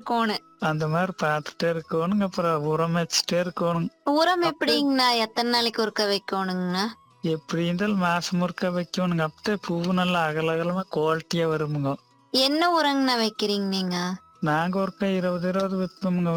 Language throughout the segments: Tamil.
இருக்கணும். அந்த மாதிரி பார்த்துட்டே இருக்கணுங்க. அப்புறம் உரம் வச்சுட்டே இருக்கணும். உரம் அப்ப எப்படிங்கண்ணா? எத்தனை நாளைக்கு ஒருக்க வைக்கணுங்கண்ணா? எப்படி இருந்தாலும் மாசம் முறுக்க வைக்கணுங்க. அப்போ பூவு நல்லா அகலகலமா குவாலிட்டியா வருமுங்க. என்ன உரங்கண்ணா வைக்கிறீங்க நீங்க? நாங்க ஒருக்கா 20 விற்போமுங்க.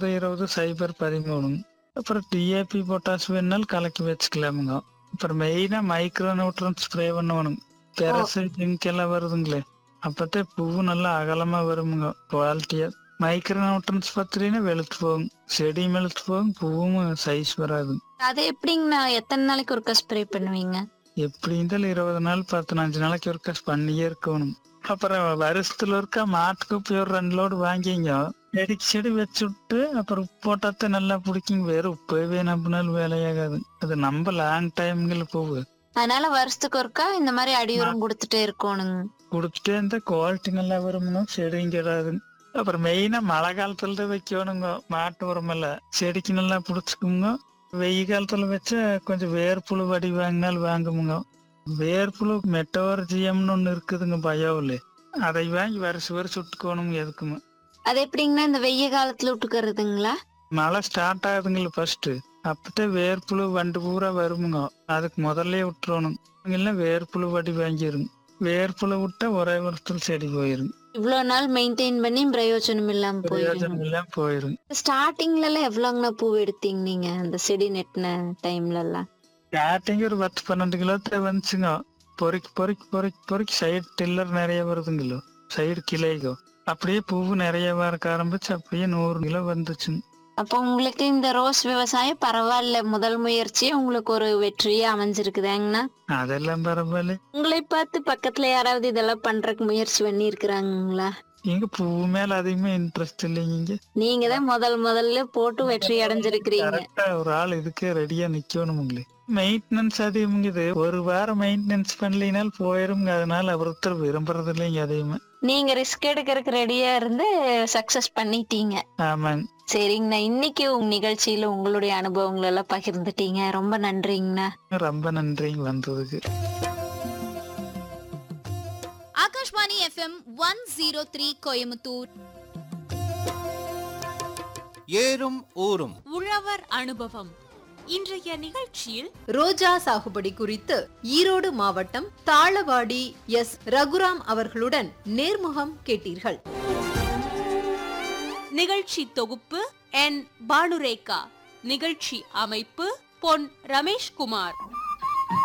20 0 13. அப்புறம் டிஏபி பொட்டாஸ் வேணாலும் கலக்கி வச்சுக்கலாமுங்க. அப்புறம் மெயினா மைக்ரோ நியூட்ரன் ஸ்ப்ரே பண்ணணும். ஓ, பெரசு ஜிங்க் எல்லாம் வருதுங்களே, அப்பத்தே பூவு நல்லா அகலமா வருமுங்க குவாலிட்டியா. மைக்ரோ நியூட்ரன்ஸ் பத்திரினா வெளுத்து போகும், செடி வெளுத்து போகும், பூவும் சைஸ் வராது. அது எப்படிங்கண்ணா? எத்தனை நாளைக்கு ஒருக்க ஸ்ப்ரே பண்ணுவீங்க? எப்படி இருந்தாலும் 20 நாள் 15 நாளைக்கு ஒருக்கா பண்ணியே இருக்கணும். அப்புறம் வருஷத்துல ஒருக்கா மாட்டுக்கு போய் ஒரு 2 லோடு வாங்கிங்க. செடிக்கு செடி வச்சு விட்டு அப்புறம் உப்பு போட்டாத்த நல்லா பிடிக்குங்க. வேற உப்பவே நம்பினாலும் வேலையாகாது. அது நம்ம லாங் டைம்கள் போகு. அதனால வருஷத்துக்கு ஒருக்கா இந்த மாதிரி அடியுரம் கொடுத்துட்டே இருக்கணுங்க. குடுத்துட்டே இருந்தா குவாலிட்டி நல்லா வருமுங்க, செடியும் கிடாது. அப்புறம் மெயினா மழை காலத்துல தான் வைக்கணுங்க மாட்டு உரமெல்லாம். செடிக்கு நல்லா பிடிச்சிக்குங்க. வெயில் காலத்துல வச்சா கொஞ்சம் வேர்ப்புழு வடி வாங்கினாலும் வாங்குமுங்க. வேர்ப்புழு மெட்டோர் ஜிஎம்னு ஒண்ணு இருக்குதுங்க பயோவில். அதை வாங்கி வருஷம் வருஷம் விட்டுக்கோணுங்க எதுக்குமே. அது எப்படிங்கண்ணா இந்த வெய்ய காலத்துல விட்டுக்கறதுங்களா? மழை ஸ்டார்ட் ஆகுதுங்களா ஃபர்ஸ்ட், அப்பத்தே வேர்ப்புழு வண்டு பூரா வருமுங்க. அதுக்கு முதல்ல விட்டுறணும். இல்ல வேர்ப்புழு வடி வாங்கிருங்க. வேர்ப்புழு விட்டா ஒரே வருஷத்துல செடி போயிருங்க. இவ்வளவு நாள் மெயின்டைன் பண்ணி பிரயோஜனம் இல்லாம போயிருங்க. பிரயோஜனம் எல்லாம் போயிருங்க. ஸ்டார்டிங்ல எல்லாம் எவ்வளவுங்கண்ணா பூ எடுத்தீங்க நீங்க அந்த செடி நெட்டின டைம்ல எல்லாம்? ஸ்டார்டிங் ஒரு 10 12 கிலோ வந்துச்சுங்க. பொறுக்கி பொறுக்கி பொறுக்கி பொறுக்கி சைடு டில்லர் நிறைய வருதுங்களோ, சைடு கிளைகோ. அப்படியே பூவு நிறைய வர ஆரம்பிச்சு அப்படியே 100 கிலோ வந்துச்சுங்க. அப்போ உங்களுக்கு இந்த ரோஸ் விவசாயம் பரவாயில்ல, முதல் முயற்சியே உங்களுக்கு ஒரு வெற்றியே அமைஞ்சிருக்குதாங்கண்ணா? அதெல்லாம் பரவாயில்ல. உங்களை பார்த்து பக்கத்துல யாராவது இதெல்லாம் பண்றதுக்கு முயற்சி பண்ணி இருக்கிறாங்களா? எங்க பூ மேல அதிகமா இன்ட்ரெஸ்ட் இல்லைங்க. நீங்க தான் முதல்ல போட்டு வெற்றி அடைஞ்சிருக்கிறீங்க. கரெக்டா ஒரு ஆள் இதுக்கே ரெடியா நிக்கணுமுங்களே. மெயின்டெனன்ஸ் அதிகமுங்குது. ஒரு வாரம் மெயின்டெனன்ஸ் பண்ணலினாலும் போயிருங்க. அதனால ஒருத்தர் விரும்புறது இல்லைங்க அதிகமா. நீங்க ரிஸ்க் எடுக்கிறதுக்கு ரெடியா இருந்து சக்சஸ் பண்ணிட்டீங்க. ஆமாங்க. சரிங்கண்ணா, இன்னைக்கு உங்க நிகழ்ச்சியில உங்களுடைய அனுபவங்கள் எல்லாம் பகிர்ந்துட்டீங்க. ரொம்ப நன்றிங்கண்ணா. ரொம்ப நன்றிங்க வந்ததுக்கு. ஆகாஷ்வாணி FM 103 கோயமுத்தூர். ஏறும் ஊரும் உழவர் அனுபவம். இன்றைய நிகழ்ச்சியில் ரோஜா சாகுபடி குறித்து ஈரோடு மாவட்டம் தாளவாடி எஸ். ரகுராம் அவர்களுடன் நேர்முகம் கேட்டீர்கள். நிகழ்ச்சி தொகுப்பு N. பானுரேகா. நிகழ்ச்சி அமைப்பு பொன் ரமேஷ்குமார்.